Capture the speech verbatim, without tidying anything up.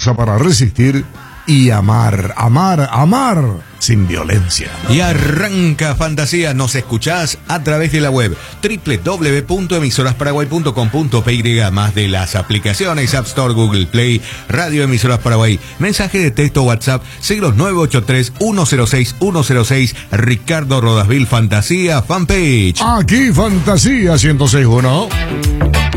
fuerza para resistir y amar, amar, amar sin violencia. Y arranca Fantasía, nos escuchás a través de la web doble u doble u doble u punto emisoras paraguay punto com punto pe y, más de las aplicaciones App Store, Google Play, Radio Emisoras Paraguay, mensaje de texto WhatsApp, siglos nueve ocho tres, uno cero seis, uno cero seis, Ricardo Rodasville Fantasía, fanpage. Aquí Fantasía ciento seis punto uno.